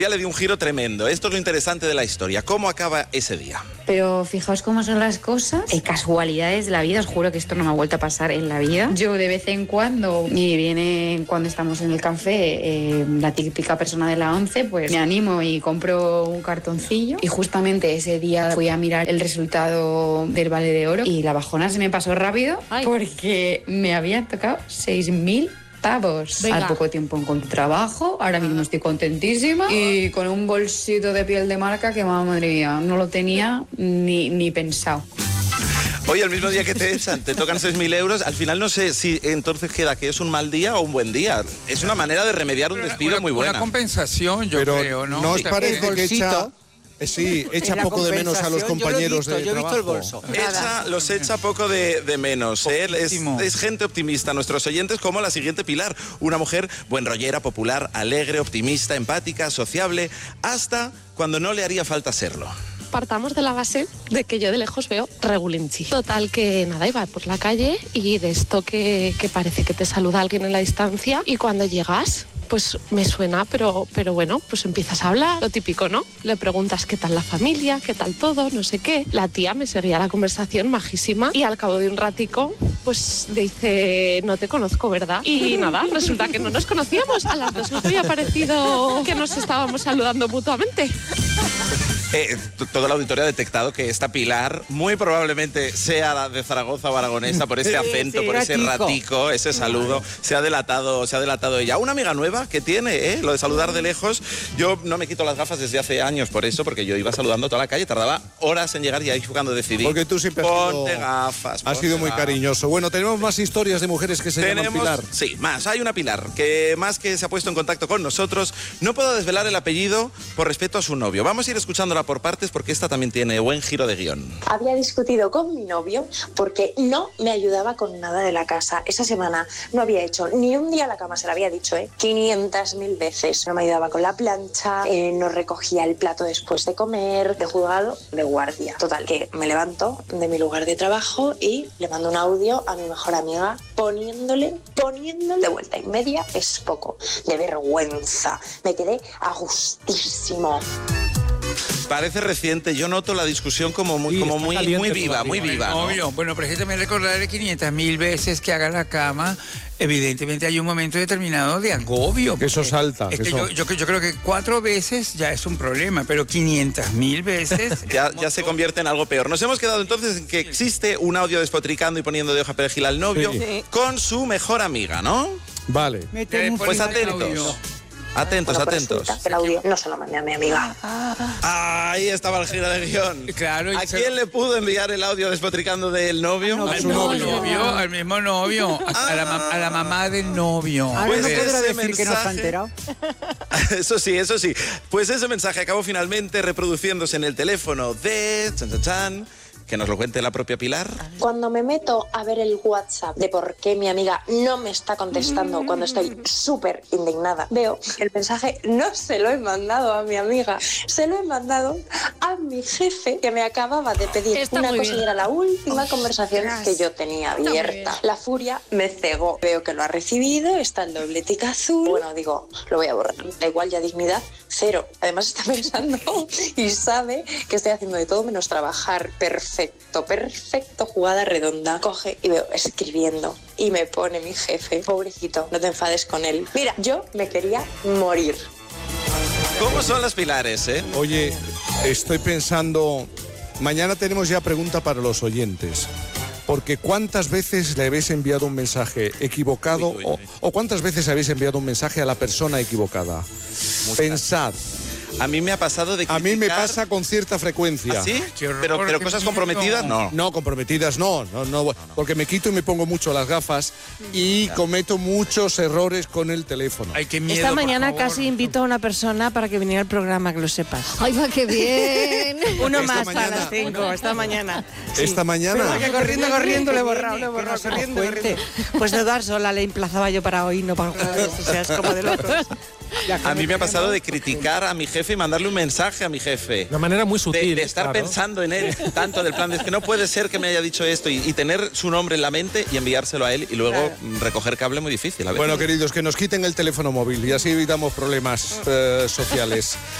Ya le dio un giro tremendo. Esto es lo interesante de la historia. ¿Cómo acaba ese día? Pero fijaos cómo son las cosas. Casualidades de la vida, os juro que esto no me ha vuelto a pasar en la vida. Yo de vez en cuando, y viene cuando estamos en el café, la típica persona de la 11, pues me animo y compro un cartoncillo. Y justamente ese día fui a mirar el resultado del Vale de Oro y la bajona se me pasó rápido porque me habían tocado 6.000 pavos. Venga. Al poco tiempo encontré trabajo, ahora mismo estoy contentísima y con un bolsito de piel de marca que, madre mía, no lo tenía ni pensado. Oye, el mismo día que te echan, te tocan 6.000 euros, al final no sé si entonces queda que es un mal día o un buen día. Es una manera de remediar un despido muy buena. Una compensación, yo creo, ¿no? ¿No os parece que echa... Sí, echa poco de menos a los compañeros de trabajo. Yo he visto el bolso. Los echa poco de menos. Es gente optimista. Nuestros oyentes como la siguiente Pilar. Una mujer buenrollera, popular, alegre, optimista, empática, sociable, hasta cuando no le haría falta serlo. Partamos de la base de que yo de lejos veo regulinchi. Total que nada, iba por la calle y de esto que parece que te saluda alguien en la distancia y cuando llegas... pues me suena, pero bueno, pues empiezas a hablar, lo típico, ¿no? Le preguntas qué tal la familia, qué tal todo, no sé qué. La tía me seguía la conversación, majísima, y al cabo de un ratico, pues dice, no te conozco, ¿verdad? Y nada, resulta que no nos conocíamos. A las dos nos había parecido que nos estábamos saludando mutuamente. Todo el auditorio ha detectado que esta Pilar muy probablemente sea la de Zaragoza o aragonesa por ese acento, por ese ratico, ese saludo. Se ha delatado ella. Una amiga nueva que tiene, lo de saludar de lejos. Yo no me quito las gafas desde hace años por eso, porque yo iba saludando toda la calle, tardaba horas en llegar y ahí fue cuando decidí. Porque tú siempre ponte gafas. Has sido muy cariñoso. Bueno, tenemos más historias de mujeres que se llaman Pilar. Sí, más. Hay una Pilar que más que se ha puesto en contacto con nosotros, no puedo desvelar el apellido por respeto a su novio. Vamos a ir escuchándola por partes porque esta también tiene buen giro de guión. Había discutido con mi novio porque no me ayudaba con nada de la casa. Esa semana no había hecho ni un día la cama, se la había dicho, 500.000 veces. No me ayudaba con la plancha, no recogía el plato después de comer, de juzgado, de guardia. Total, que me levanto de mi lugar de trabajo y le mando un audio a mi mejor amiga poniéndole de vuelta y media. Es poco, de vergüenza. Me quedé a gustísimo. Parece reciente, yo noto la discusión como muy viva, muy viva. Obvio, bueno, pero es que también recordarle 500.000 veces que haga la cama. Evidentemente hay un momento determinado de agobio. Que eso salta. Es que yo creo que 4 veces ya es un problema, pero 500.000 veces... ya se convierte en algo peor. Nos hemos quedado entonces en que existe un audio despotricando y poniendo de hoja perejil al novio con su mejor amiga, ¿no? Vale. Pues atentos. Atentos. El audio no se lo mandé a mi amiga. Ahí estaba el giro de guión. Claro. ¿A quién le pudo enviar el audio despotricando del novio? Al mismo novio, a la mamá del novio. Ahora no podrá decir que no se ha enterado. Eso sí. Pues ese mensaje acabó finalmente reproduciéndose en el teléfono de... Que nos lo cuente la propia Pilar. Cuando me meto a ver el WhatsApp de por qué mi amiga no me está contestando cuando estoy súper indignada, veo que el mensaje no se lo he mandado a mi amiga, se lo he mandado a mi jefe que me acababa de pedir una cosa y era la última conversación que yo tenía abierta. La furia me cegó. Veo que lo ha recibido, está el doble tic azul. Bueno, digo, lo voy a borrar. Da igual, ya dignidad, cero. Además está pensando y sabe que estoy haciendo de todo menos trabajar. Perfecto, jugada redonda. Coge y veo escribiendo y me pone mi jefe, pobrecito, no te enfades con él. Mira, yo me quería morir. ¿Cómo son las Pilares, Oye, estoy pensando, mañana tenemos ya pregunta para los oyentes. Porque ¿cuántas veces le habéis enviado un mensaje equivocado o cuántas veces habéis enviado un mensaje a la persona equivocada? Pensad. A mí me ha pasado de criticar... A mí me pasa con cierta frecuencia. ¿Ah, sí? Pero cosas comprometidas, no. No, comprometidas no, porque me quito y me pongo mucho las gafas y cometo muchos errores con el teléfono. Ay, qué miedo, esta mañana casi invito a una persona para que viniera al programa, que lo sepas. ¡Ay, va, qué bien! Uno Esta más mañana. para las 5, esta mañana. Sí. ¿Esta mañana? Porque corriendo, le he borrado, corriendo. Pues de dar sola le emplazaba yo para hoy, no para jueves, o sea, es como de locos. A mí me ha pasado de criticar a mi jefe y mandarle un mensaje a mi jefe. De una manera muy sutil. De estar pensando en él, tanto del plan de es que no puede ser que me haya dicho esto y tener su nombre en la mente y enviárselo a él y luego recoger cable muy difícil. Bueno, queridos, que nos quiten el teléfono móvil y así evitamos problemas sociales.